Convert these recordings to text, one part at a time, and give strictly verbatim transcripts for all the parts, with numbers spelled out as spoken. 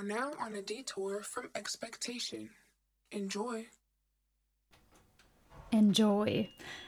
are now on a detour from expectation. Enjoy. Enjoy.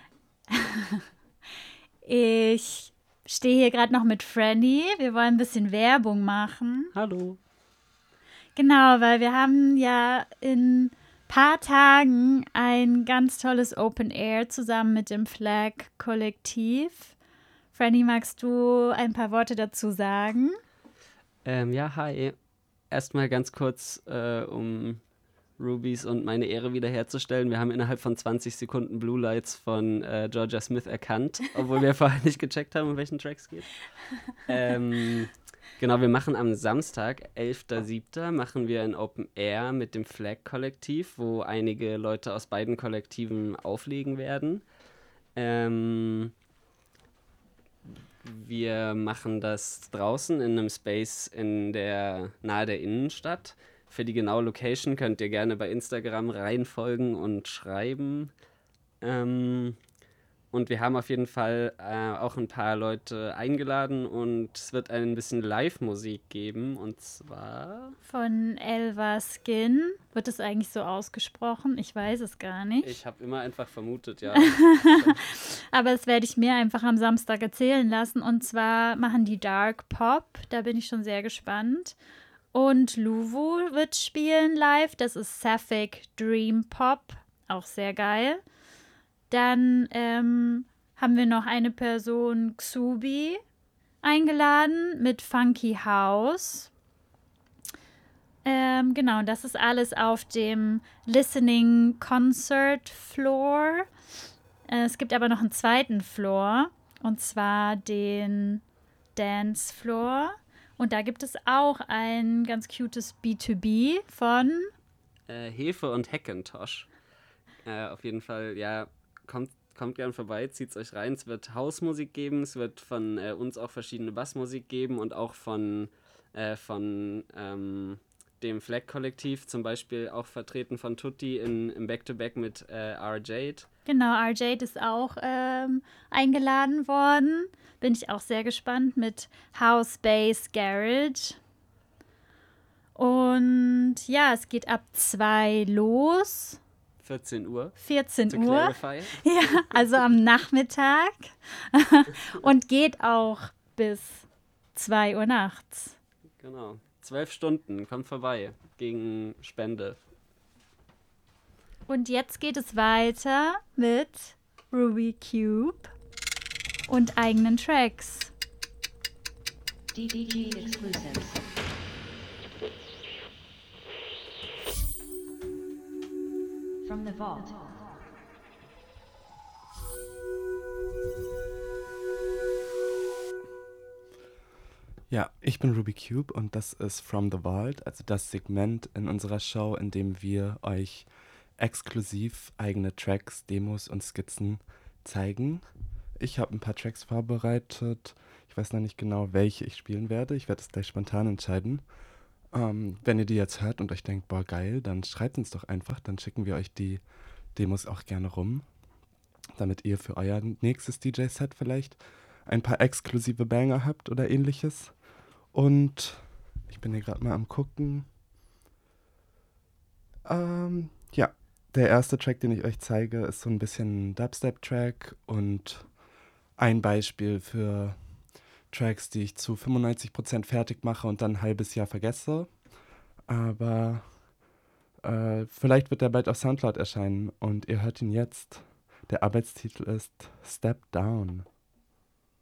Ich stehe hier gerade noch mit Franny. Wir wollen ein bisschen Werbung machen. Hallo. Genau, weil wir haben ja in ein paar Tagen ein ganz tolles Open Air zusammen mit dem Flag-Kollektiv. Franny, magst du ein paar Worte dazu sagen? Ähm, ja, hi. Erstmal ganz kurz, äh, um Rubies und meine Ehre wiederherzustellen. Wir haben innerhalb von zwanzig Sekunden Blue Lights von äh, Georgia Smith erkannt, obwohl wir vorher nicht gecheckt haben, um welchen Track es geht. Ähm, genau, wir machen am Samstag, elfter siebter machen wir ein Open Air mit dem Flag-Kollektiv, wo einige Leute aus beiden Kollektiven auflegen werden. Ähm, wir machen das draußen in einem Space in der, nahe der Innenstadt. Für die genaue Location könnt ihr gerne bei Instagram reinfolgen und schreiben. Ähm, und wir haben auf jeden Fall äh, auch ein paar Leute eingeladen und es wird ein bisschen Live-Musik geben. Und zwar Von Elva Skin. Wird es eigentlich so ausgesprochen? Ich weiß es gar nicht. Ich habe immer einfach vermutet, ja. Aber das werde ich mir einfach am Samstag erzählen lassen. Und zwar machen die Dark Pop. Da bin ich schon sehr gespannt. Und Luvu wird spielen live. Das ist Sapphic Dream Pop. Auch sehr geil. Dann ähm, haben wir noch eine Person, Xubi, eingeladen mit Funky House. Ähm, genau, das ist alles auf dem Listening Concert Floor. Äh, es gibt aber noch einen zweiten Floor, und zwar den Dance Floor. Und da gibt es auch ein ganz cutes B zwei B von Äh, Hefe und Hackintosh. Äh, auf jeden Fall, ja, kommt, kommt gern vorbei, zieht's euch rein. Es wird Hausmusik geben, es wird von äh, uns auch verschiedene Bassmusik geben und auch von, äh, von ähm, dem Flag-Kollektiv, zum Beispiel auch vertreten von Tutti in, im Back-to-Back mit äh, R. Jade. Genau, R. Jade ist auch ähm, eingeladen worden. Bin ich auch sehr gespannt mit House Bass Garage. Und ja, es geht ab zwei los. vierzehn Uhr. vierzehn To Uhr. clarify. Ja, also am Nachmittag. Und geht auch bis zwei Uhr nachts. Genau. Zwölf Stunden, kommt vorbei. Gegen Spende. Und jetzt geht es weiter mit Ruby Cube und eigenen Tracks. D D G Exclusives. From the vault. Ja, ich bin Ruby Cube und das ist From the Vault, also das Segment in unserer Show, in dem wir euch exklusiv eigene Tracks, Demos und Skizzen zeigen. Ich habe ein paar Tracks vorbereitet. Ich weiß noch nicht genau, welche ich spielen werde. Ich werde es gleich spontan entscheiden. Ähm, wenn ihr die jetzt hört und euch denkt, boah, geil, dann schreibt uns doch einfach. Dann schicken wir euch die Demos auch gerne rum, damit ihr für euer nächstes D J-Set vielleicht ein paar exklusive Banger habt oder ähnliches. Und ich bin hier gerade mal am gucken. Ähm, ja, der erste Track, den ich euch zeige, ist so ein bisschen ein Dubstep-Track und ein Beispiel für Tracks, die ich zu fünfundneunzig Prozent fertig mache und dann ein halbes Jahr vergesse. Aber äh, vielleicht wird der bald auf Soundcloud erscheinen und ihr hört ihn jetzt. Der Arbeitstitel ist Step Down.